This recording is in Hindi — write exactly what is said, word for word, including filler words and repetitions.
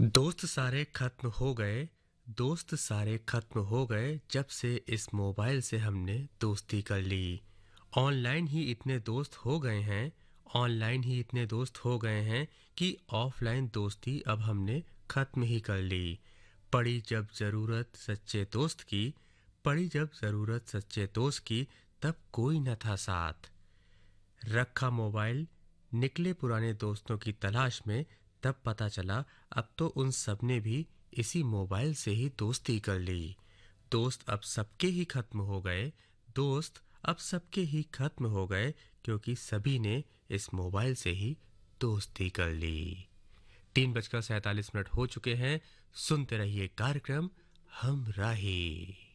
दोस्त सारे खत्म हो गए दोस्त सारे खत्म हो गए जब से इस मोबाइल से हमने दोस्ती कर ली। ऑनलाइन ही इतने दोस्त हो गए हैं ऑनलाइन ही इतने दोस्त हो गए हैं कि ऑफलाइन दोस्ती अब हमने खत्म ही कर ली। पड़ी जब ज़रूरत सच्चे दोस्त की पड़ी जब ज़रूरत सच्चे दोस्त की तब कोई न था साथ। रखा मोबाइल निकले पुराने दोस्तों की तलाश में। तब पता चला अब तो उन सब ने भी इसी मोबाइल से ही दोस्ती कर ली। दोस्त अब सबके ही खत्म हो गए दोस्त अब सबके ही खत्म हो गए क्योंकि सभी ने इस मोबाइल से ही दोस्ती कर ली। तीन बजकर सैंतालीस मिनट हो चुके हैं। सुनते रहिए कार्यक्रम हम राही।